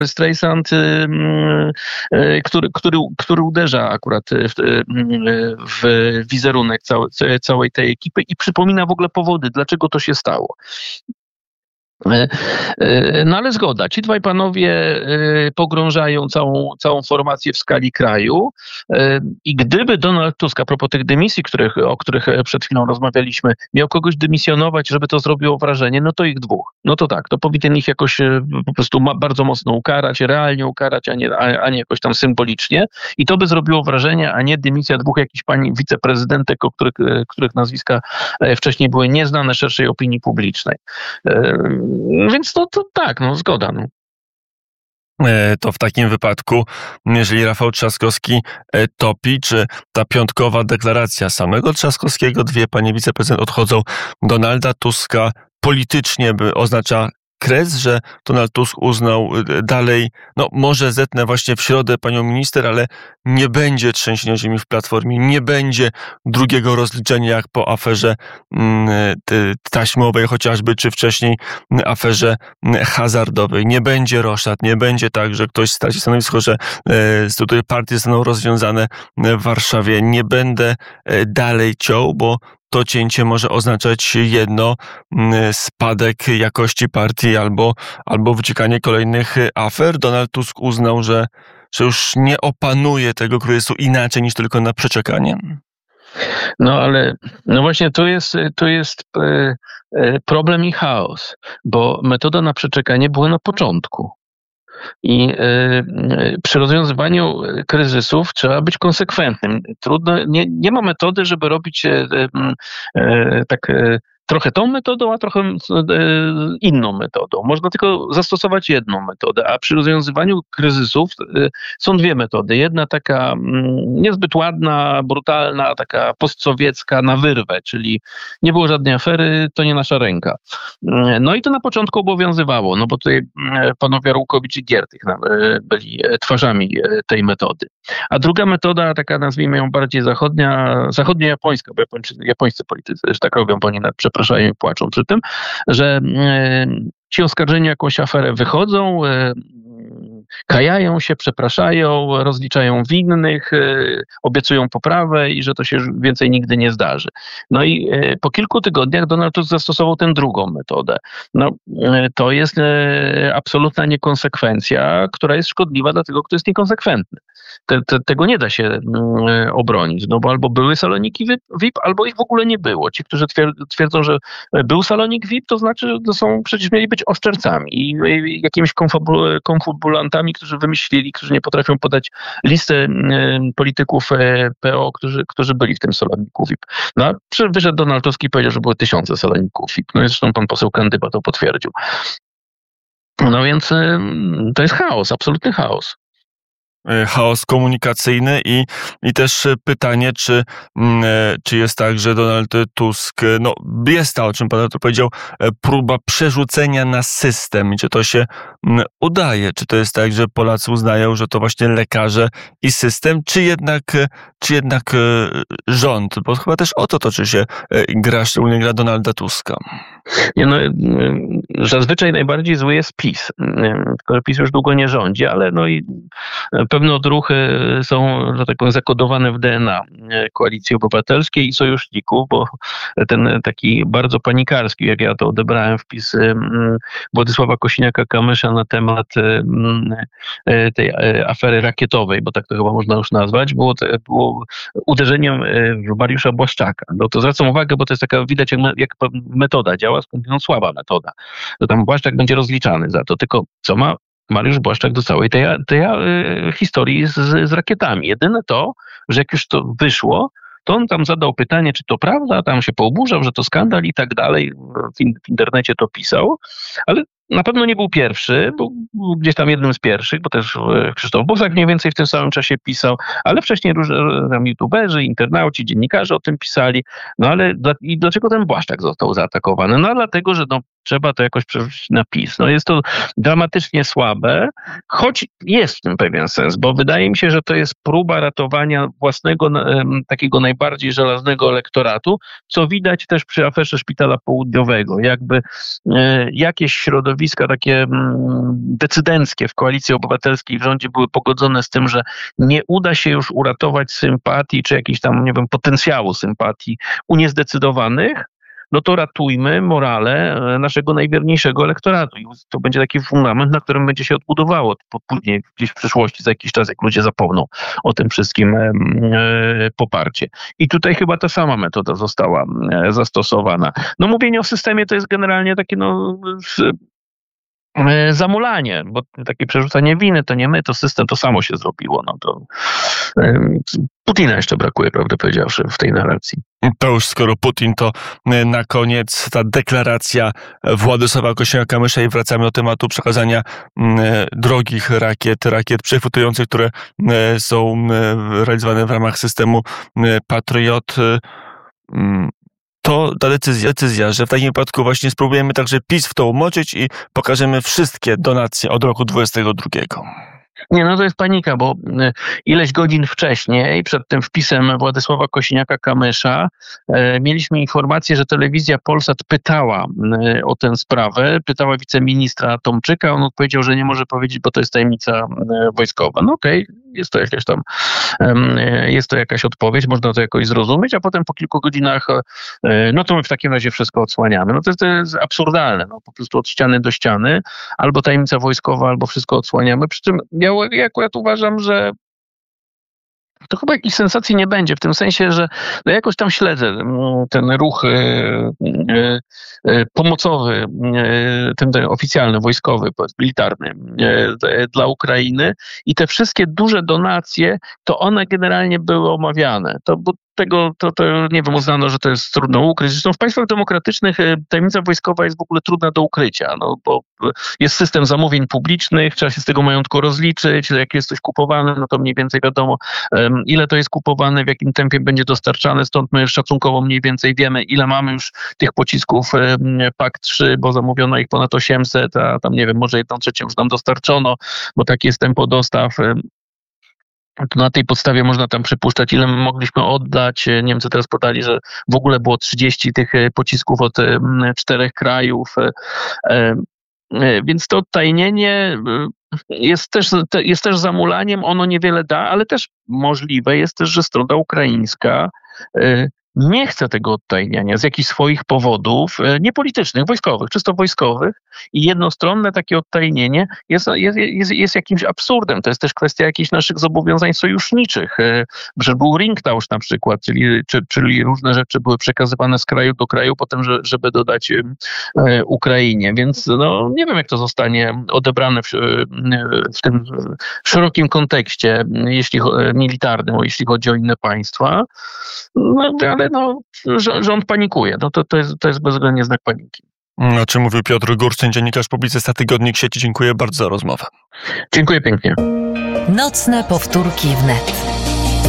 Streisand, który uderza akurat w wizerunek całej tej ekipy i przypomina w ogóle powody, dlaczego to się stało. No ale zgoda, ci dwaj panowie pogrążają całą formację w skali kraju i gdyby Donald Tusk, a propos tych dymisji, o których przed chwilą rozmawialiśmy, miał kogoś dymisjonować, żeby to zrobiło wrażenie, no to ich dwóch. No to tak, to powinien ich jakoś po prostu bardzo mocno ukarać, realnie ukarać, a nie jakoś tam symbolicznie i to by zrobiło wrażenie, a nie dymisja dwóch jakichś pani wiceprezydentek, których nazwiska wcześniej były nieznane szerszej opinii publicznej. Więc to tak, zgoda. To w takim wypadku, jeżeli Rafał Trzaskowski topi, czy ta piątkowa deklaracja samego Trzaskowskiego, dwie panie wiceprezydent odchodzą, Donalda Tuska politycznie oznacza kres, że Donald Tusk uznał dalej, może zetnę właśnie w środę panią minister, ale nie będzie trzęsienia ziemi w Platformie, nie będzie drugiego rozliczenia jak po aferze taśmowej chociażby, czy wcześniej aferze hazardowej. Nie będzie roszad, nie będzie tak, że ktoś straci stanowisko, że tutaj partie zostaną rozwiązane w Warszawie. Nie będę dalej ciął, bo to cięcie może oznaczać jedno, spadek jakości partii albo wyciekanie kolejnych afer. Donald Tusk uznał, że już nie opanuje tego kryzysu inaczej niż tylko na przeczekanie. Ale właśnie to jest problem i chaos, bo metoda na przeczekanie była na początku. I przy rozwiązywaniu kryzysów trzeba być konsekwentnym. Nie ma metody, żeby robić tak trochę tą metodą, a trochę inną metodą. Można tylko zastosować jedną metodę, a przy rozwiązywaniu kryzysów są dwie metody. Jedna taka niezbyt ładna, brutalna, taka postsowiecka na wyrwę, czyli nie było żadnej afery, to nie nasza ręka. No i to na początku obowiązywało, bo tutaj panowie Arłukowicz i Giertych byli twarzami tej metody. A druga metoda, taka nazwijmy ją bardziej zachodniojapońska, bo japońscy politycy też tak robią, bo oni przepraszają i płaczą przy tym, że ci oskarżeni o jakąś aferę wychodzą, kajają się, przepraszają, rozliczają winnych, obiecują poprawę i że to się więcej nigdy nie zdarzy. No i po kilku tygodniach Donald Tusk zastosował tę drugą metodę. To jest absolutna niekonsekwencja, która jest szkodliwa dla tego, kto jest niekonsekwentny. Tego nie da się obronić, bo albo były saloniki VIP, albo ich w ogóle nie było. Ci, którzy twierdzą, że był salonik VIP, to znaczy, że przecież mieli być oszczercami i jakimiś konfabulantami, którzy wymyślili, którzy nie potrafią podać listy polityków PO, którzy byli w tym saloniku VIP. A wyszedł Donald Tusk i powiedział, że były tysiące saloników VIP. Zresztą pan poseł Kandyba to potwierdził. Więc to jest chaos, absolutny chaos. Chaos komunikacyjny i też pytanie, czy jest tak, że Donald Tusk, jest ta, o czym pan to powiedział, próba przerzucenia na system i czy to się udaje, czy to jest tak, że Polacy uznają, że to właśnie lekarze i system, czy jednak rząd, bo chyba też o to toczy się gra, szczególnie gra Donalda Tuska. Zazwyczaj najbardziej zły jest PiS, tylko że PiS już długo nie rządzi, ale i pewne odruchy są, że tak powiem, zakodowane w DNA Koalicji Obywatelskiej i sojuszników, bo ten taki bardzo panikarski, jak ja to odebrałem, wpis Władysława Kosiniaka-Kamysza na temat tej afery rakietowej, bo tak to chyba można już nazwać, było uderzeniem w Mariusza Błaszczaka. To zwracam uwagę, bo to jest taka, widać jak metoda działa, skąd słaba metoda. To tam Błaszczak będzie rozliczany za to, tylko co ma Mariusz Błaszczak do całej tej historii z rakietami. Jedyne to, że jak już to wyszło, to on tam zadał pytanie, czy to prawda, tam się pooburzał, że to skandal i tak dalej. W internecie to pisał, ale na pewno nie był pierwszy, był gdzieś tam jednym z pierwszych, bo też Krzysztof Bosak mniej więcej w tym samym czasie pisał, ale wcześniej tam youtuberzy, internauci, dziennikarze o tym pisali. Ale i dlaczego ten Błaszczak został zaatakowany? Dlatego, że trzeba to jakoś przerzucić na PiS. No jest to dramatycznie słabe, choć jest w tym pewien sens, bo wydaje mi się, że to jest próba ratowania własnego, takiego najbardziej żelaznego elektoratu, co widać też przy aferze Szpitala Południowego. Jakby jakieś środowiska takie decydenckie w Koalicji Obywatelskiej w rządzie były pogodzone z tym, że nie uda się już uratować sympatii, czy jakiejś tam, nie wiem, potencjału sympatii u niezdecydowanych, no to ratujmy morale naszego najwierniejszego elektoratu. I to będzie taki fundament, na którym będzie się odbudowało później, gdzieś w przyszłości, za jakiś czas, jak ludzie zapomną o tym wszystkim poparcie. I tutaj chyba ta sama metoda została zastosowana. No mówienie o systemie to jest generalnie takie zamulanie, bo takie przerzucanie winy, to nie my, to system, to samo się zrobiło. No to Putina jeszcze brakuje, prawdę powiedziawszy, w tej narracji. To już skoro Putin, to na koniec ta deklaracja Władysława Kosiniaka-Kamysza i wracamy do tematu przekazania drogich rakiet przechwytujących, które są realizowane w ramach systemu Patriot. To ta decyzja, że w takim wypadku właśnie spróbujemy także PiS w to umoczyć i pokażemy wszystkie donacje od roku 2022. Nie, no to jest panika, bo ileś godzin wcześniej, przed tym wpisem Władysława Kosiniaka-Kamysza, mieliśmy informację, że telewizja Polsat pytała o tę sprawę, pytała wiceministra Tomczyka, on odpowiedział, że nie może powiedzieć, bo to jest tajemnica wojskowa. No okej, jest to jakaś odpowiedź, można to jakoś zrozumieć, a potem po kilku godzinach, no to my w takim razie wszystko odsłaniamy. No to jest absurdalne, no po prostu od ściany do ściany, albo tajemnica wojskowa, albo wszystko odsłaniamy, przy czym ja akurat uważam, że to chyba jakiejś sensacji nie będzie, w tym sensie, że no jakoś tam śledzę ten ruch pomocowy, ten oficjalny, wojskowy, militarny dla Ukrainy i te wszystkie duże donacje, to one generalnie były omawiane. To nie wiem, uznano, że to jest trudno ukryć. Zresztą w państwach demokratycznych tajemnica wojskowa jest w ogóle trudna do ukrycia, no bo jest system zamówień publicznych, trzeba się z tego majątku rozliczyć, jak jest coś kupowane, no to mniej więcej wiadomo, ile to jest kupowane, w jakim tempie będzie dostarczane, stąd my szacunkowo mniej więcej wiemy, ile mamy już tych pocisków PAK-3, bo zamówiono ich ponad 800, a tam nie wiem, może 1/3 już nam dostarczono, bo takie jest tempo dostaw. To na tej podstawie można tam przypuszczać, ile mogliśmy oddać. Niemcy teraz podali, że w ogóle było 30 tych pocisków od 4 krajów. Więc to odtajnienie jest też zamulaniem, ono niewiele da, ale też możliwe jest też, że strona ukraińska nie chce tego odtajniania z jakichś swoich powodów, niepolitycznych, wojskowych, czysto wojskowych i jednostronne takie odtajnienie jest jakimś absurdem. To jest też kwestia jakichś naszych zobowiązań sojuszniczych, że był Ringtausch na przykład, czyli różne rzeczy były przekazywane z kraju do kraju potem, żeby dodać Ukrainie. Więc no, nie wiem, jak to zostanie odebrane w tym szerokim kontekście militarnym, jeśli chodzi o inne państwa. No, ale rząd panikuje. No to jest bezwzględnie znak paniki. O czym mówił Piotr Górczyn, dziennikarz, publicysta, Tygodnik Sieci. Dziękuję bardzo za rozmowę. Dziękuję pięknie. Nocne powtórki wnet.